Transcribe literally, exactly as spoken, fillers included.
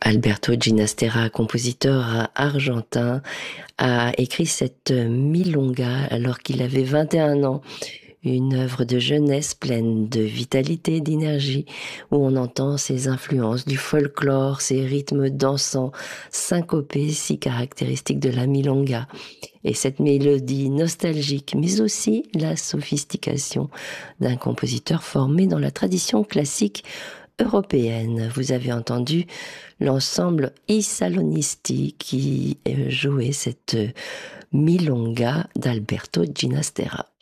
Alberto Ginastera, compositeur argentin, a écrit cette milonga alors qu'il avait vingt et un ans. Une œuvre de jeunesse pleine de vitalité, d'énergie, où on entend ces influences du folklore, ces rythmes dansants, syncopés, si caractéristiques de la milonga. Et cette mélodie nostalgique, mais aussi la sophistication d'un compositeur formé dans la tradition classique européenne. Vous avez entendu l'ensemble I Salonisti qui jouait cette milonga d'Alberto Ginastera.